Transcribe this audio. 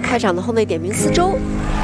开展了后内点评4周。